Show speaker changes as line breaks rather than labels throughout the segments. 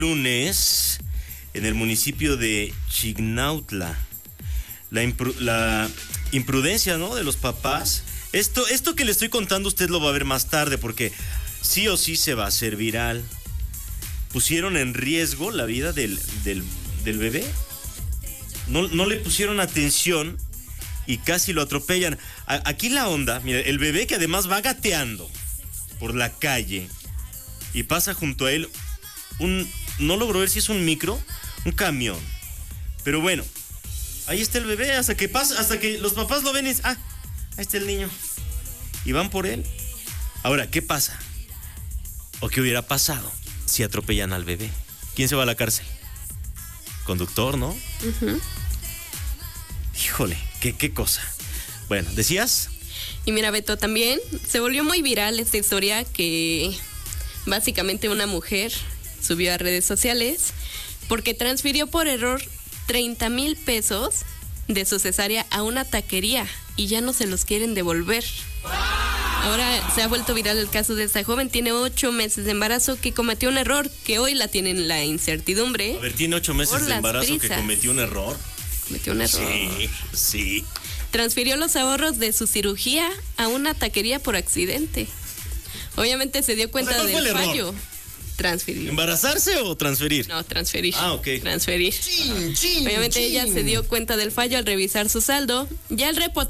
lunes en el municipio de Chignautla. La imprudencia, ¿no?, de los papás. Esto que le estoy contando usted lo va a ver más tarde porque sí o sí se va a hacer viral. Pusieron en riesgo la vida del bebé. No le pusieron atención y casi lo atropellan. Aquí la onda, mira, el bebé que además va gateando por la calle y pasa junto a él no logro ver si es un micro, un camión. Pero bueno, ahí está el bebé hasta que los papás lo ven y dicen, ahí está el niño. Y van por él. Ahora, ¿qué pasa? ¿O qué hubiera pasado si atropellan al bebé? ¿Quién se va a la cárcel? Conductor, ¿no?
Uh-huh.
Híjole, qué cosa. Bueno, ¿decías?
Y mira, Beto, también se volvió muy viral esta historia que básicamente una mujer subió a redes sociales porque transfirió por error 30,000 pesos de su cesárea a una taquería y ya no se los quieren devolver. Ahora se ha vuelto viral el caso de esta joven. Tiene 8 meses de embarazo que cometió un error que hoy la tiene en la incertidumbre.
A ver, tiene 8 meses de embarazo que cometió un error.
Cometió un error.
Sí.
Transfirió los ahorros de su cirugía a una taquería por accidente. Obviamente se dio cuenta del fallo. Transferir.
¿Embarazarse o transferir?
No, transferir.
Ok.
Transferir. Obviamente ella se dio cuenta del fallo al revisar su saldo. Ya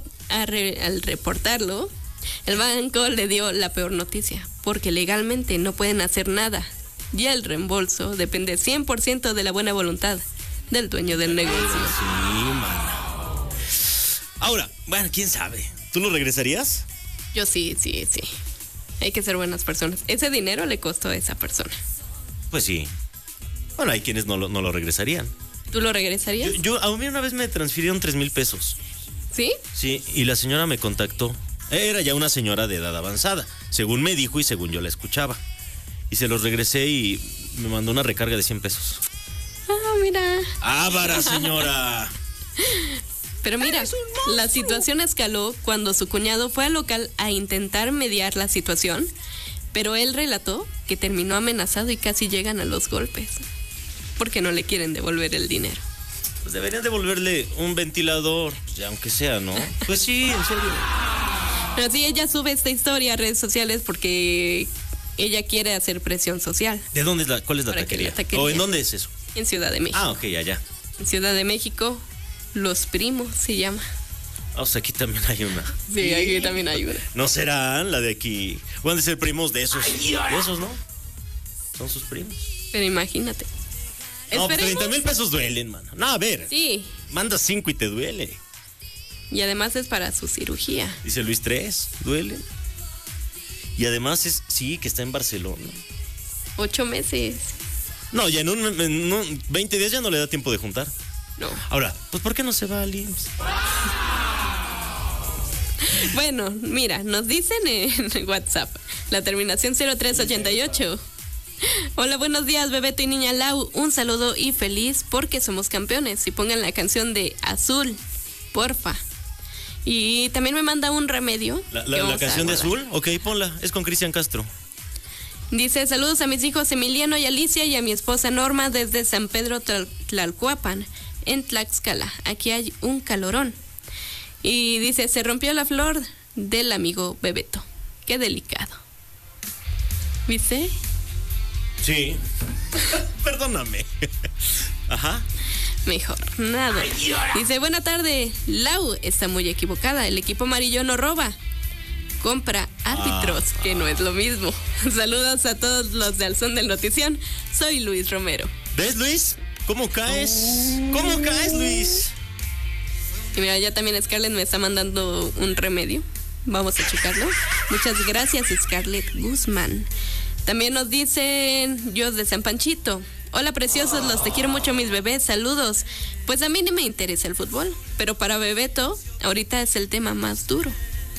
al reportarlo, el banco le dio la peor noticia, porque legalmente no pueden hacer nada. Ya el reembolso depende 100% de la buena voluntad del dueño del negocio.
Sí, mano. Ahora, bueno, quién sabe. ¿Tú lo regresarías?
Yo sí. Hay que ser buenas personas. Ese dinero le costó a esa persona.
Pues sí. Bueno, hay quienes no lo regresarían.
¿Tú lo regresarías?
A mí una vez me transfirieron 3,000 pesos.
¿Sí?
Sí, y la señora me contactó. Era ya una señora de edad avanzada, según me dijo y según yo la escuchaba. Y se los regresé y me mandó una recarga de 100 pesos.
Mira.
¡Ávara, señora!
Pero mira, la situación escaló cuando su cuñado fue al local a intentar mediar la situación, pero él relató que terminó amenazado y casi llegan a los golpes, porque no le quieren devolver el dinero.
Pues deberían devolverle un ventilador, ya aunque sea, ¿no? Pues sí, en serio.
Pero sí, ella sube esta historia a redes sociales porque ella quiere hacer presión social.
¿De dónde es cuál es la taquería? ¿O en dónde es eso?
En Ciudad de México.
Ok, allá.
En Ciudad de México, Los Primos se llama.
O sea, aquí también hay una.
Sí, aquí también hay una.
¿No serán la de aquí? Van a ser primos de esos. De esos, ¿no? Son sus primos.
Pero imagínate.
No, 30,000 pesos duelen, mano. No, a ver.
Sí.
Manda 5 y te duele.
Y además es para su cirugía.
Dice Luis, 3, duele. Y además que está en Barcelona.
8 meses.
No, ya en 20 días ya no le da tiempo de juntar.
No.
Ahora, pues ¿por qué no se va al IMSS?
Bueno, mira, nos dicen en WhatsApp, la terminación 0388. Hola, buenos días, Bebeto y Niña Lau. Un saludo y feliz porque somos campeones. Y pongan la canción de Azul, porfa. Y también me manda un remedio.
¿La canción de Azul? Ok, ponla. Es con Cristian Castro.
Dice, saludos a mis hijos Emiliano y Alicia y a mi esposa Norma desde San Pedro Tlalcuapan, en Tlaxcala. Aquí hay un calorón. Y dice, se rompió la flor del amigo Bebeto. Qué delicado. ¿Viste?
Sí. Perdóname. Ajá.
Mejor nada. Dice, buena tarde. Lau está muy equivocada. El equipo amarillo no roba. Compra árbitros, que no es lo mismo. Saludos a todos los de Al Son del Notición. Soy Luis Romero.
¿Ves, Luis? ¿Cómo caes? ¿Cómo caes, Luis?
Y mira, ya también Scarlett me está mandando un remedio. Vamos a checarlo. Muchas gracias, Scarlett Guzmán. También nos dicen, yo de San Panchito. Hola, preciosos, los te quiero mucho, mis bebés, saludos. Pues a mí ni me interesa el fútbol, pero para Bebeto, ahorita es el tema más duro.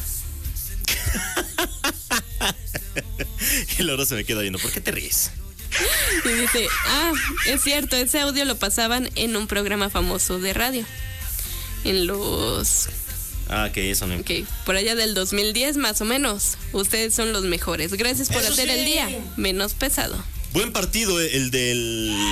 Y Laura se me queda viendo, ¿por qué te ríes?
Y dice, es cierto, ese audio lo pasaban en un programa famoso de radio. En los...
que eso no...
Ok, por allá del 2010 más o menos. Ustedes son los mejores. Gracias por hacer el día menos pesado.
Buen partido el del